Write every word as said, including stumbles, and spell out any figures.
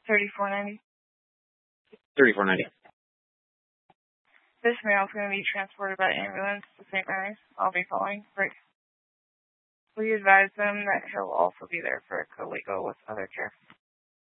thirty-four ninety. thirty-four ninety. This male is going to be transported by ambulance to Saint Mary's. I'll be following. Right. Will you advise them that he'll also be there for co-legal with other care?